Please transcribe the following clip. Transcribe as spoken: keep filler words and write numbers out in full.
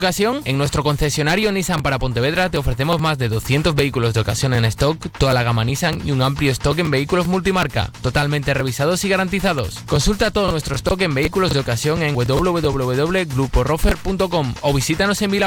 ocasión, en nuestro concesionario Nissan para Pontevedra te ofrecemos más de doscientos vehículos de ocasión en stock, toda la gama Nissan y un amplio stock en vehículos multimarca, totalmente revisados y garantizados. Consulta todo nuestro stock en vehículos de ocasión en w w w punto grupo rofer punto com o visítanos en Vila